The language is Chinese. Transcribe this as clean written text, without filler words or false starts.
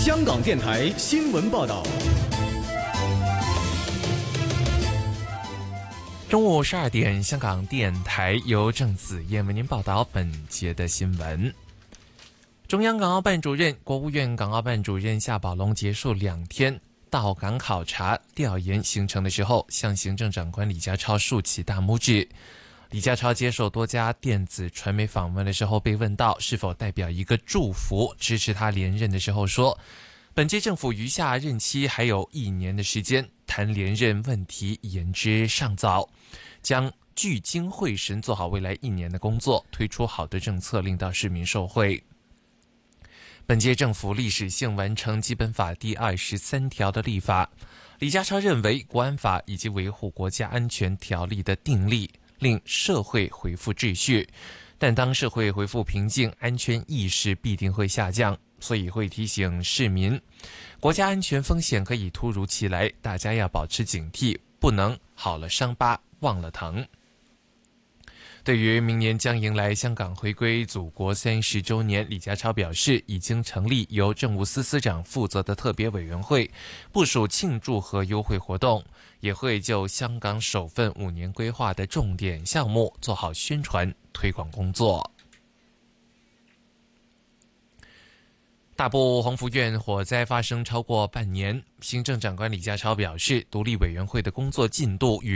香港电台新闻报道。 中午12点，香港电台由郑子燕为您报道本节的新闻。中央港澳办主任、国务院港澳办主任夏宝龙结束2天到港考察调研行程的时候，向行政长官李家超竖起大拇指。李家超接受多家电子传媒访问的时候，被问到是否代表一个祝福支持他连任的时候说，本届政府余下任期还有1年的时间，谈连任问题言之尚早，将聚精会神做好未来1年的工作，推出好的政策，令到市民受惠。本届政府历史性完成基本法第23条的立法，李家超认为国安法以及维护国家安全条例的订立令社会恢复秩序，但当社会恢复平静，安全意识必定会下降，所以会提醒市民，国家安全风险可以突如其来，大家要保持警惕，不能好了伤疤忘了疼。对于明年将迎来香港回归祖国30周年，李家超表示，已经成立由政务司司长负责的特别委员会，部署庆祝和优惠活动，也会就香港首份5年规划的重点项目做好宣传推广工作。大埔宏福苑火灾发生超过半年，行政长官李家超表示，独立委员会的工作进度与